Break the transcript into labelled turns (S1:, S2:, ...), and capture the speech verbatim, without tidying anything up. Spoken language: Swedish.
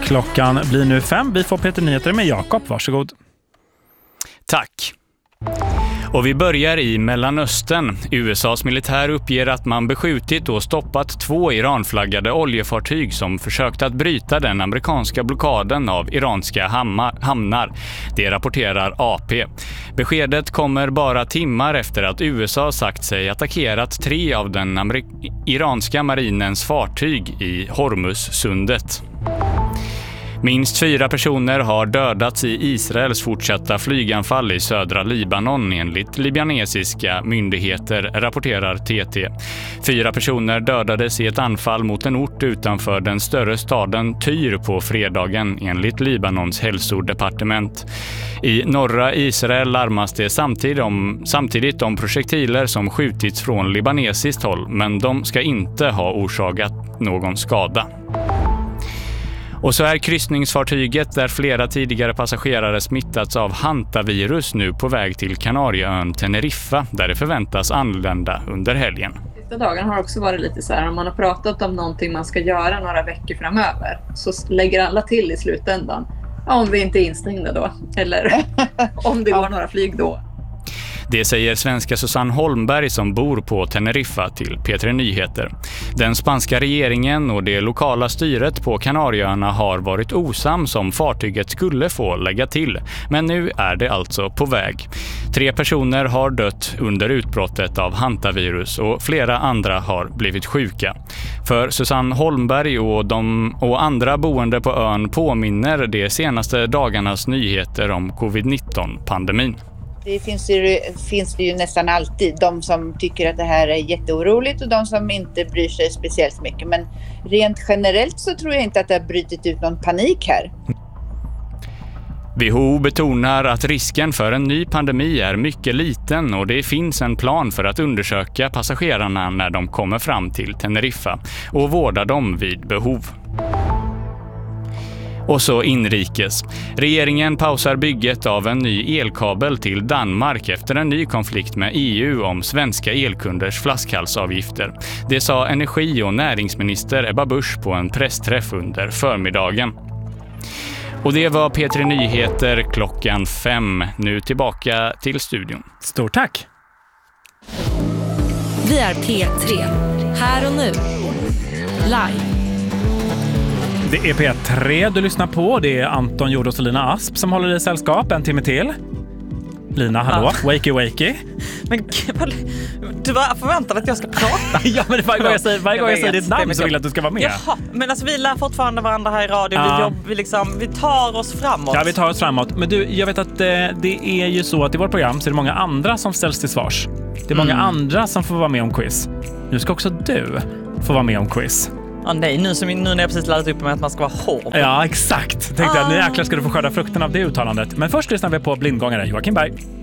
S1: Klockan blir nu fem. Vi får Peter Nyheter med Jakob. Varsågod.
S2: Tack. Och vi börjar i Mellanöstern. U S A:s militär uppger att man beskjutit och stoppat två Iranflaggade oljefartyg som försökt att bryta den amerikanska blockaden av iranska hamnar. Det rapporterar A P. Beskedet kommer bara timmar efter att U S A sagt sig attackerat tre av den amerik- iranska marinens fartyg i Hormuzsundet. Minst fyra personer har dödats i Israels fortsatta flyganfall i södra Libanon enligt libanesiska myndigheter, rapporterar T T. Fyra personer dödades i ett anfall mot en ort utanför den större staden Tyr på fredagen enligt Libanons hälsodepartement. I norra Israel larmas det samtidigt om, samtidigt om projektiler som skjutits från libanesiskt håll, men de ska inte ha orsakat någon skada. Och så är kryssningsfartyget där flera tidigare passagerare smittats av hantavirus nu på väg till Kanarieön Teneriffa där det förväntas anlända under helgen.
S3: Sista dagen har också varit lite så här, om man har pratat om någonting man ska göra några veckor framöver så lägger alla till i slutändan. Ja, om vi inte är instängda då, eller om det går några flyg då.
S2: Det säger svenska Susanne Holmberg som bor på Teneriffa till P tre Nyheter. Den spanska regeringen och det lokala styret på Kanarieöarna har varit osams om fartyget skulle få lägga till. Men nu är det alltså på väg. Tre personer har dött under utbrottet av hantavirus och flera andra har blivit sjuka. För Susanne Holmberg och, de, och andra boende på ön påminner de senaste dagarnas nyheter om covid nitton-pandemin.
S4: Det finns ju, finns det ju nästan alltid de som tycker att det här är jätteoroligt och de som inte bryr sig speciellt mycket. Men rent generellt så tror jag inte att det har brutit ut någon panik här.
S2: W H O betonar att risken för en ny pandemi är mycket liten och det finns en plan för att undersöka passagerarna när de kommer fram till Teneriffa och vårda dem vid behov. Och så inrikes. Regeringen pausar bygget av en ny elkabel till Danmark efter en ny konflikt med E U om svenska elkunders flaskhalsavgifter. Det sa energi- och näringsminister Ebba Busch på en pressträff under förmiddagen. Och det var P tre Nyheter klockan fem. Nu tillbaka till studion.
S1: Stort tack!
S5: Vi är P tre. Här och nu. Live.
S1: Det är P tre du lyssnar på. Det är Anton Jordos och Lina Asp som håller i sällskap en timme till. Lina, hallå. Ja. Wakey, wakey.
S6: Men du var förväntad att jag ska prata.
S1: Ja, men varje gång jag säger, varje gång jag säger ditt namn så vill jag att du ska vara med.
S6: Jaha, men alltså vi lär fortfarande varandra här i radio. Ja. Vi, jobb, vi, liksom, vi tar oss framåt.
S1: Ja, vi tar oss framåt. Men du, jag vet att eh, det är ju så att i vårt program så är det många andra som ställs till svars. Det är många mm. andra som får vara med om quiz. Nu ska också du få vara med om quiz.
S6: Ja, nej, nu, som, nu när jag precis lärt upp med att man ska vara hård.
S1: Ja, exakt. Tänkte ah. jag, nu jäklar ska du få skörda frukten av det uttalandet. Men först lyssnar vi på blindgångare Joakim Berg.